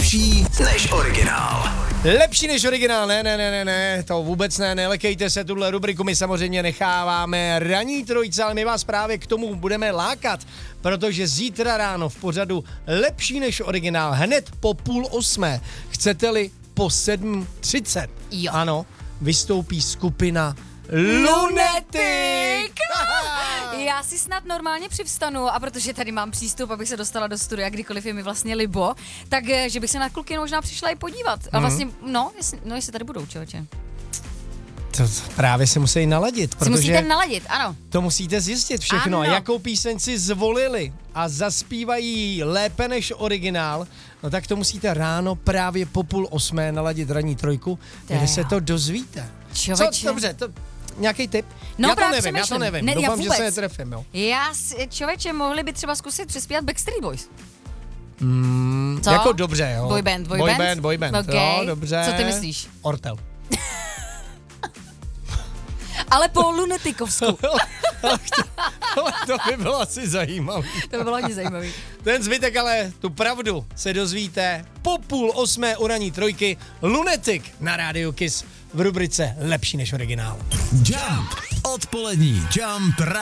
lepší než originál. Lepší než originál, ne, to vůbec ne, nelekejte se, tuhle rubriku my samozřejmě necháváme ranní trojce, ale my vás právě k tomu budeme lákat, protože zítra ráno v pořadu Lepší než originál, hned po 7:30, chcete-li po 7:30, Jo. ano, vystoupí skupina Lunetik! Já si snad normálně přivstanu a protože tady mám přístup, abych se dostala do studia, kdykoliv je mi vlastně libo, takže bych se na kluky možná přišla i podívat. A vlastně, jestli tady budou, člověče. To právě se musí naladit, Si musíte protože naladit, ano. to musíte zjistit všechno. Ano. A jakou píseň si zvolili a zaspívají lépe než originál, no tak to musíte ráno právě po 7:30 naladit ranní trojku, kde se to dozvíte. Člověče. Co, dobře, nějaký tip? No, já právě to přemýšlím. nevím. Ne, já Doufám, že vůbec. se netrefím, jo. Člověče, mohli by třeba zkusit přespívat Backstreet Boys. Co? Jako dobře, jo. Boyband. Boyband, Okay. jo, dobře. Co ty myslíš? Ortel. Ale po lunetikovsku. To by bylo asi zajímavé. To by bylo hodně zajímavý. Ten zbytek ale, tu pravdu se dozvíte po 7:30 u ranní trojky. Lunetik na rádiu Kiss v rubrice Lepší než originál. Jump. Odpolední Jump.